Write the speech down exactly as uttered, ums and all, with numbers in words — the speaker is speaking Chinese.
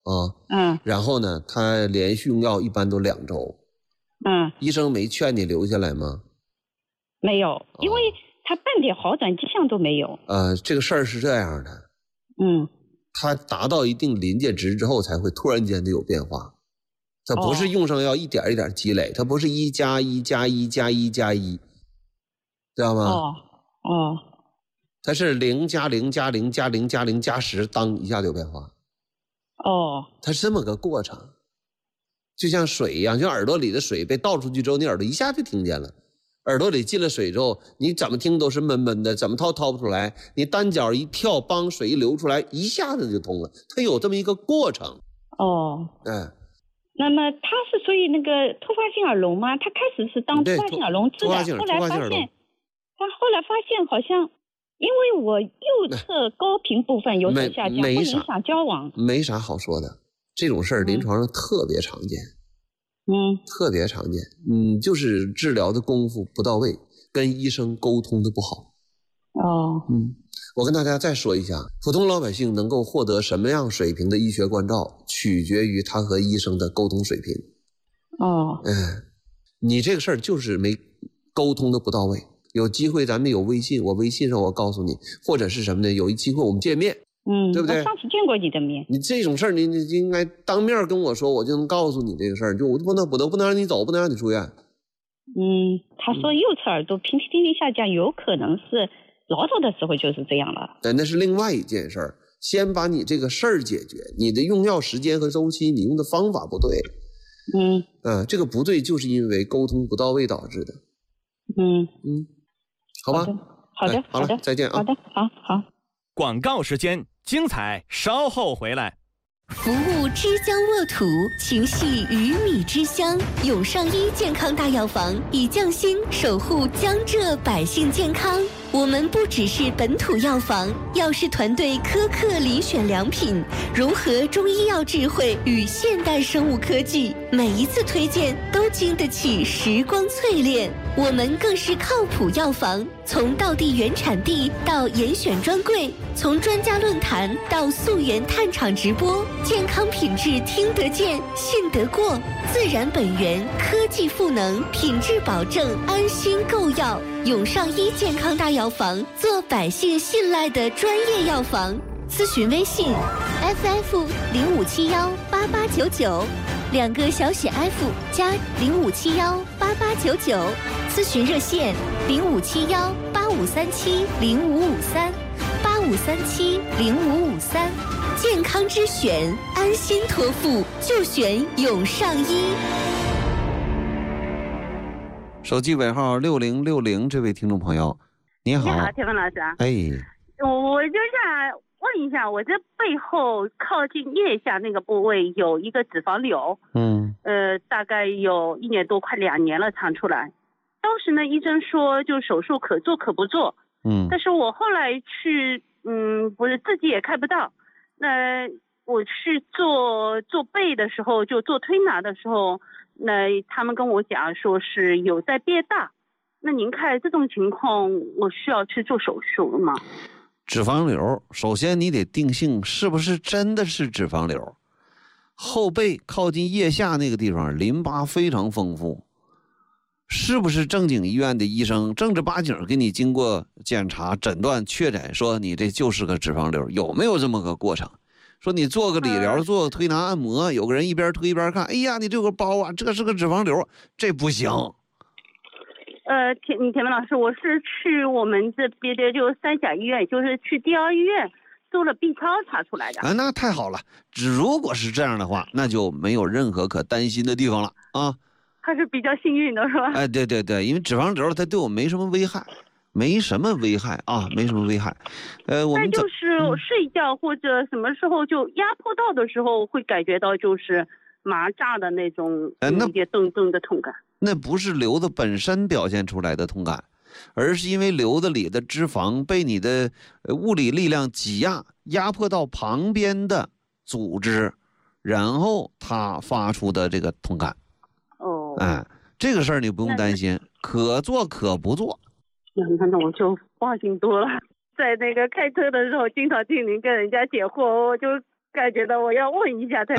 啊， 嗯， 然后呢，他连续用药一般都两周。 嗯， 医生没劝你留下来吗？ 没有，因为他半点好转迹象都没有。 呃，这个事儿是这样的， 嗯， 他达到一定临界值之后才会突然间的有变化，它不是用上药一点一点积累，它不是一加一加一加一加一，知道吗？ 哦哦， 它是零加零加零加零加零加十，当一下就有变化。 哦， 它是这么个过程，就像水一样，就耳朵里的水被倒出去之后，你耳朵一下就听见了。耳朵里进了水之后，你怎么听都是闷闷的，怎么掏掏不出来。你单脚一跳，帮水一流出来，一下子就通了。它有这么一个过程。 哦， 哎， 那么他是属于那个突发性耳聋吗？他开始是当突发性耳聋治的，后来发现，他后来发现好像因为我右侧高频部分有所下降，不影响交往， 没啥好说的。这种事儿临床上特别常见。 嗯， 特别常见，嗯，就是治疗的功夫不到位，跟医生沟通的不好。 哦， 嗯，我跟大家再说一下，普通老百姓能够获得什么样水平的医学关照，取决于他和医生的沟通水平。 哦， 哎，你这个事儿就是没沟通的不到位。有机会咱们有微信，我微信上我告诉你，或者是什么呢？有一机会我们见面。 嗯， 对不对？ 我上次见过你的面。 你这种事儿，你你应该当面跟我说，我就能告诉你这个事儿，就我不能，我都不能让你走，不能让你出院。 嗯，他说右侧耳朵频频频频下降，有可能是老早的时候就是这样了。 但那是另外一件事儿，先把你这个事儿解决。你的用药时间和周期，你用的方法不对。 嗯， 啊，这个不对，就是因为沟通不到位导致的。 嗯嗯，好吧。 好的，好的， 好了，再见啊。 好的，好好。 广告时间，精彩稍后回来。 服务之江沃土，情系鱼米之乡。永上医健康大药房以匠心守护江浙百姓健康。我们不只是本土药房，药师团队苛刻遴选良品，融合中医药智慧与现代生物科技，每一次推荐都经得起时光淬炼。我们更是靠谱药房，从道地原产地到严选专柜，从专家论坛到溯源探厂直播，健康品质听得见、信得过，自然本源，科技赋能，品质保证，安心购药。永上医健康大药房，做百姓信赖的专业药房。咨询微信 F F 零五七幺八八九九，两个小写 F 加零五七幺八八九九。咨询热线零五七幺八五三七零五五三八五三七零五五三。健康之选，安心托付就选永上医。 手机尾号六零六零，这位听众朋友，你好。 你好，田峰老师。 哎， 我我就想问一下，我这背后靠近腋下那个部位有一个脂肪瘤， 嗯， 呃，大概有一年多，快两年了，长出来。当时呢，医生说就手术可做可不做， 嗯， 但是我后来去，嗯，不是自己也看不到，那我去做做背的时候，就做推拿的时候。那他们跟我讲说是有在变大，那您看这种情况，我需要去做手术吗？ 脂肪瘤，首先你得定性是不是真的是脂肪瘤。后背靠近腋下那个地方淋巴非常丰富，是不是正经医院的医生正儿八经给你经过检查诊断确诊说你这就是个脂肪瘤？有没有这么个过程？说你做个理疗，做个推拿按摩，有个人一边推一边看，哎呀，你这有个包啊，这是个脂肪瘤，这不行。 呃，田田文老师，我是去我们这边的就三甲医院，就是去第二医院做了 B 超查出来的。 啊，那太好了，只如果是这样的话，那就没有任何可担心的地方了啊。 还是比较幸运的是吧？ 哎，对对对，因为脂肪瘤它对我没什么危害。没什么危害啊，没什么危害。呃，我们但就是睡觉或者什么时候就压迫到的时候，会感觉到就是麻炸的那种，有一点顿顿的痛感。 那不是瘤子本身表现出来的痛感，而是因为瘤子里的脂肪被你的物理力量挤压，压迫到旁边的组织，然后它发出的这个痛感。 哦， 哎，这个事儿你不用担心，可做可不做。 那那我就放心多了。在那个开车的时候，经常听您跟人家解惑，我就感觉到我要问一下，才